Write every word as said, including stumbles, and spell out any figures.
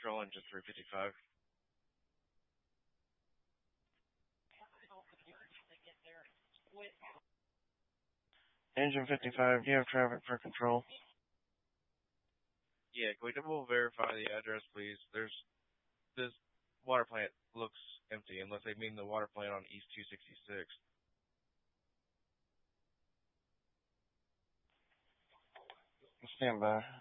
control, engine three fifty-five. Engine fifty-five, do you have traffic for control? Yeah, can we double verify the address, please? There's this water plant looks empty, unless they mean the water plant on East two sixty-six. Stand by.